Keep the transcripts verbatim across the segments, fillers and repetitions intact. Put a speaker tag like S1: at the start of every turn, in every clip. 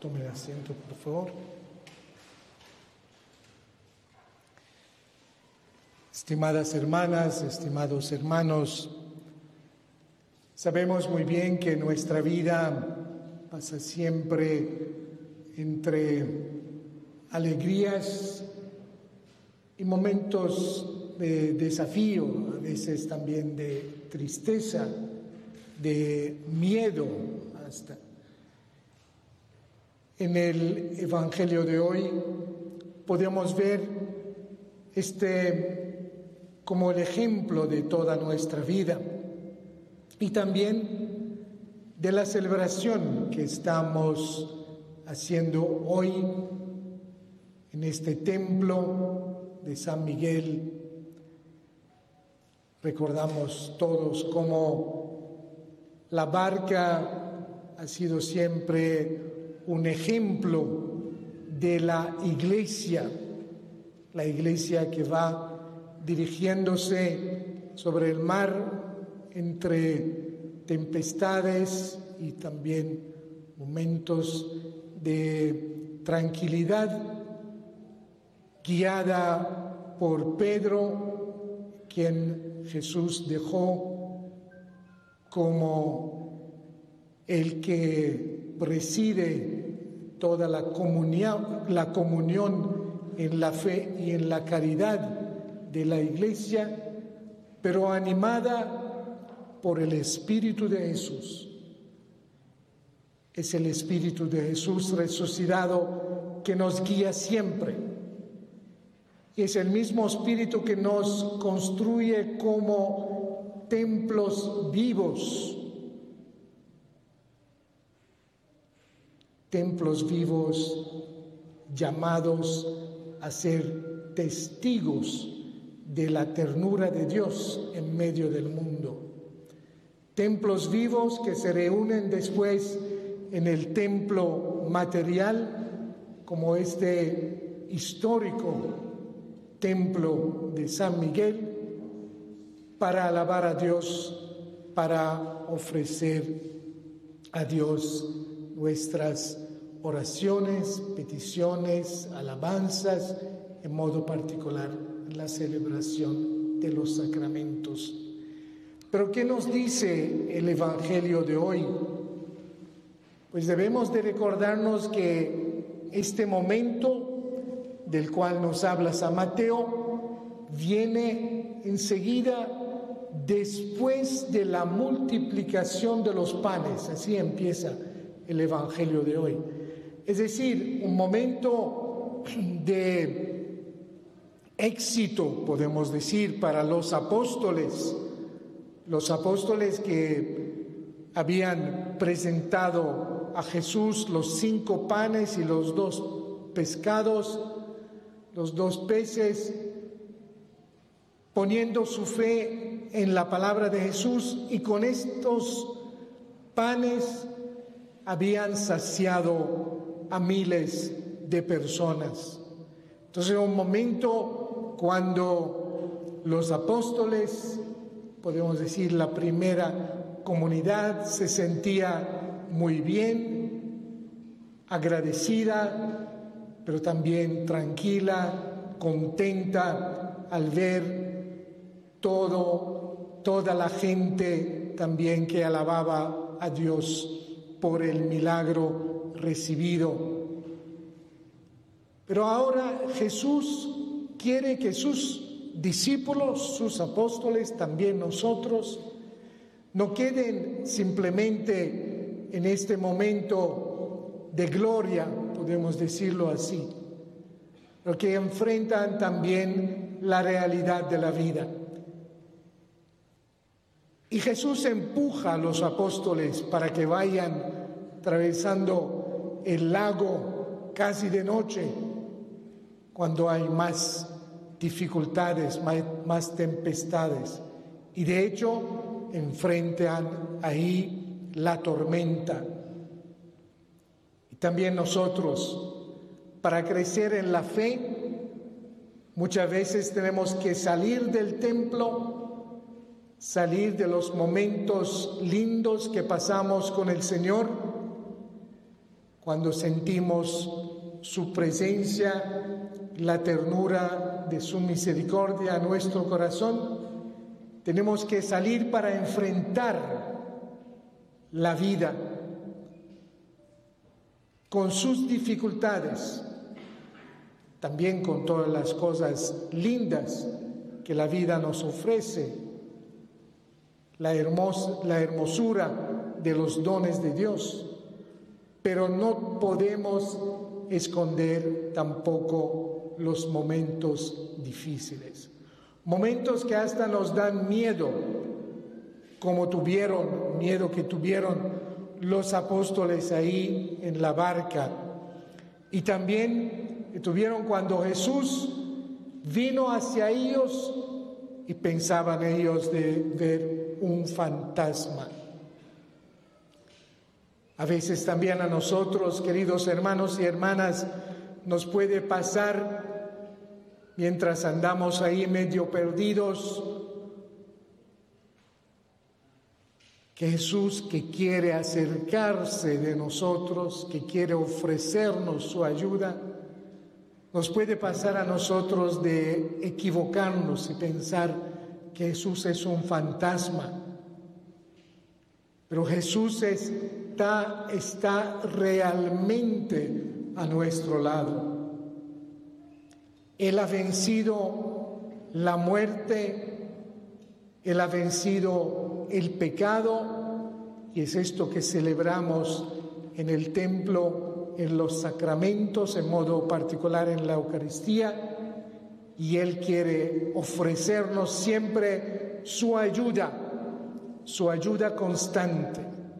S1: Tomen asiento, por favor. Estimadas hermanas, estimados hermanos, sabemos muy bien que nuestra vida pasa siempre entre alegrías y momentos de desafío, a veces también de tristeza, de miedo hasta. En el Evangelio de hoy podemos ver este como el ejemplo de toda nuestra vida y también de la celebración que estamos haciendo hoy en este templo de San Miguel. Recordamos todos cómo la barca ha sido siempre un ejemplo de la iglesia, la iglesia que va dirigiéndose sobre el mar entre tempestades y también momentos de tranquilidad, guiada por Pedro, quien Jesús dejó como el que preside toda la comunión, la comunión en la fe y en la caridad de la Iglesia, pero animada por el Espíritu de Jesús. Es el Espíritu de Jesús resucitado que nos guía siempre. Y es el mismo Espíritu que nos construye como templos vivos. Templos vivos llamados a ser testigos de la ternura de Dios en medio del mundo. Templos vivos que se reúnen después en el templo material, como este histórico templo de San Miguel, para alabar a Dios, para ofrecer a Dios nuestras oraciones, peticiones, alabanzas, en modo particular en la celebración de los sacramentos. Pero ¿qué nos dice el Evangelio de hoy? Pues debemos de recordarnos que este momento del cual nos habla San Mateo viene enseguida después de la multiplicación de los panes. Así empieza el Evangelio de hoy. Es decir, un momento de éxito, podemos decir, para los apóstoles, los apóstoles que habían presentado a Jesús los cinco panes y los dos pescados, los dos peces, poniendo su fe en la palabra de Jesús, y con estos panes habían saciado a miles de personas. Entonces, un momento cuando los apóstoles, podemos decir la primera comunidad, se sentía muy bien, agradecida, pero también tranquila, contenta al ver todo, toda la gente también que alababa a Dios por el milagro recibido. Pero ahora Jesús quiere que sus discípulos, sus apóstoles, también nosotros, no queden simplemente en este momento de gloria, podemos decirlo así, pero que enfrentan también la realidad de la vida. Y Jesús empuja a los apóstoles para que vayan atravesando el lago casi de noche, cuando hay más dificultades, más, más tempestades. Y de hecho, enfrentan ahí la tormenta. Y también nosotros, para crecer en la fe, muchas veces tenemos que salir del templo, salir de los momentos lindos que pasamos con el Señor, cuando sentimos su presencia, la ternura de su misericordia a nuestro corazón, tenemos que salir para enfrentar la vida con sus dificultades, también con todas las cosas lindas que la vida nos ofrece, la, hermos- la hermosura de los dones de Dios, pero no podemos esconder tampoco los momentos difíciles, momentos que hasta nos dan miedo, como tuvieron, miedo que tuvieron los apóstoles ahí en la barca, y también que tuvieron cuando Jesús vino hacia ellos y pensaban ellos de ver un fantasma. A veces también a nosotros, queridos hermanos y hermanas, nos puede pasar mientras andamos ahí medio perdidos, que Jesús, que quiere acercarse de nosotros, que quiere ofrecernos su ayuda, nos puede pasar a nosotros de equivocarnos y pensar que Jesús es un fantasma. Pero Jesús está, está realmente a nuestro lado. Él ha vencido la muerte, Él ha vencido el pecado, y es esto que celebramos en el templo, en los sacramentos, en modo particular en la Eucaristía, y Él quiere ofrecernos siempre su ayuda, su ayuda constante.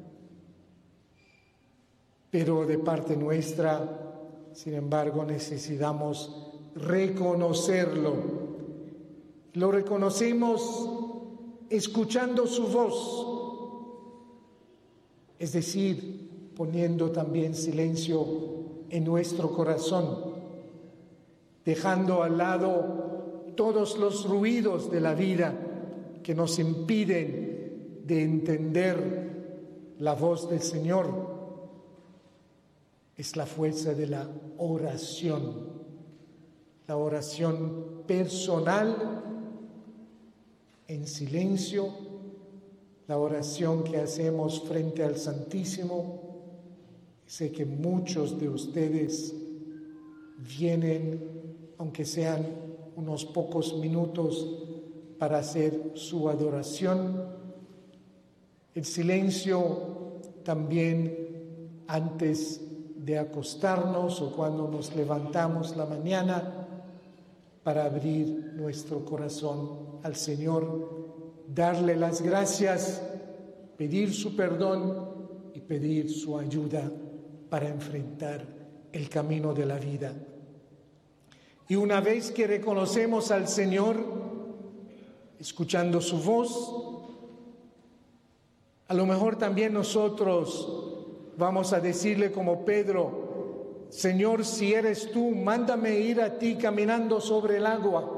S1: Pero de parte nuestra, sin embargo, necesitamos reconocerlo. Lo reconocemos escuchando su voz, es decir, poniendo también silencio en nuestro corazón, dejando al lado todos los ruidos de la vida que nos impiden de entender la voz del Señor. Es la fuerza de la oración, la oración personal, en silencio, la oración que hacemos frente al Santísimo. Sé que muchos de ustedes vienen, aunque sean unos pocos minutos, para hacer su adoración. El silencio también antes de acostarnos o cuando nos levantamos la mañana, para abrir nuestro corazón al Señor, darle las gracias, pedir su perdón y pedir su ayuda para enfrentar el camino de la vida. Y una vez que reconocemos al Señor, escuchando su voz, a lo mejor también nosotros vamos a decirle como Pedro: Señor, si eres tú, mándame ir a ti caminando sobre el agua.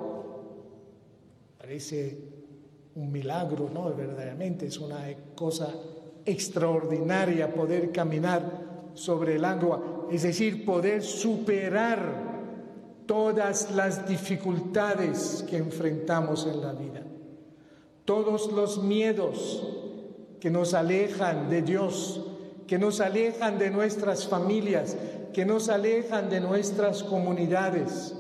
S1: Parece un milagro, ¿no? Verdaderamente es una cosa extraordinaria poder caminar sobre el agua, es decir, poder superar todas las dificultades que enfrentamos en la vida, todos los miedos que nos alejan de Dios, que nos alejan de nuestras familias, que nos alejan de nuestras comunidades.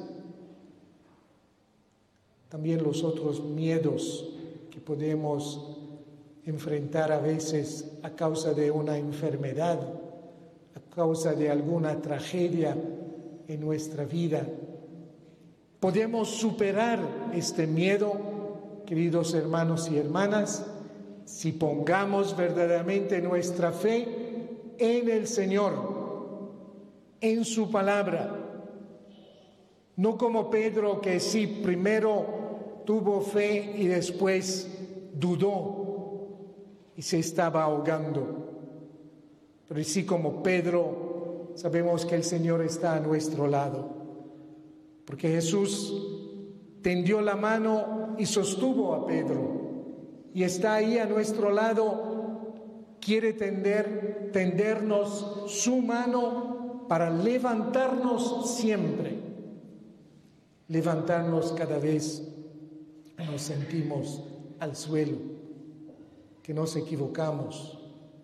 S1: También los otros miedos que podemos enfrentar a veces a causa de una enfermedad, a causa de alguna tragedia en nuestra vida. Podemos superar este miedo, queridos hermanos y hermanas, si pongamos verdaderamente nuestra fe en el Señor, en su palabra. No como Pedro, que sí, primero tuvo fe y después dudó y se estaba ahogando. Pero sí, como Pedro, sabemos que el Señor está a nuestro lado, porque Jesús tendió la mano y sostuvo a Pedro, y está ahí a nuestro lado quiere tender, tendernos su mano para levantarnos siempre, levantarnos cada vez que nos sentimos al suelo, que nos equivocamos,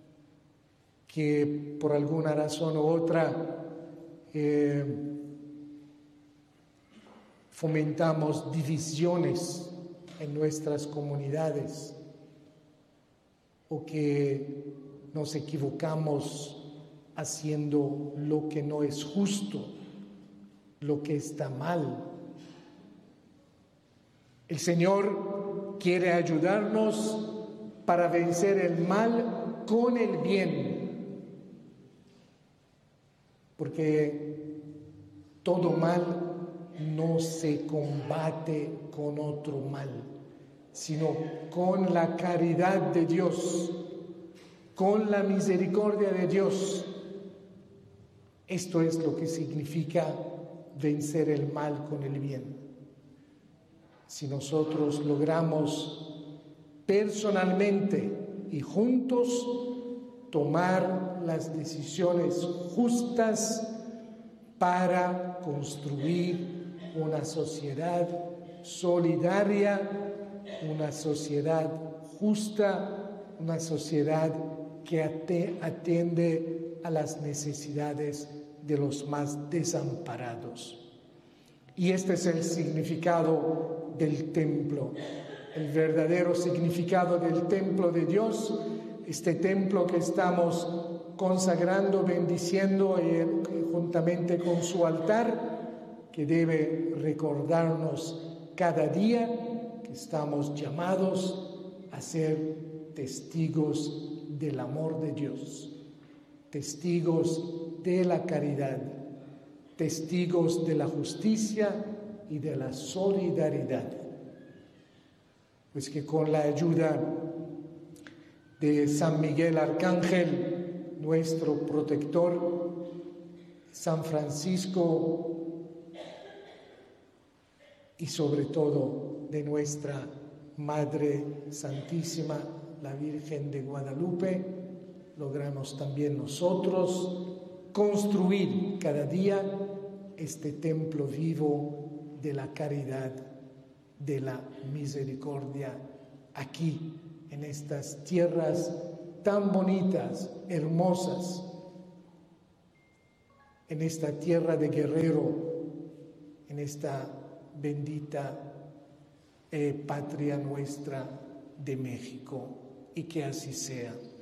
S1: que por alguna razón u otra eh, fomentamos divisiones en nuestras comunidades, o que nos equivocamos haciendo lo que no es justo, lo que está mal. El Señor quiere ayudarnos para vencer el mal con el bien, porque todo mal no se combate con otro mal, sino con la caridad de Dios, con la misericordia de Dios. Esto es lo que significa vencer el mal con el bien. Si nosotros logramos personalmente y juntos tomar las decisiones justas para construir una sociedad solidaria, una sociedad justa, una sociedad que atiende a las necesidades de los más desamparados. Y este es el significado del templo, el verdadero significado del templo de Dios, este templo que estamos consagrando, bendiciendo eh, juntamente con su altar, que debe recordarnos cada día que estamos llamados a ser testigos del amor de Dios, testigos de la caridad, testigos de la justicia y de la solidaridad. Pues que con la ayuda de San Miguel Arcángel, nuestro protector, San Francisco y sobre todo de nuestra Madre Santísima, la Virgen de Guadalupe, logramos también nosotros construir cada día este templo vivo de la caridad, de la misericordia, aquí, en estas tierras tan bonitas, hermosas, en esta tierra de Guerrero, en esta bendita eh, patria nuestra de México, y que así sea.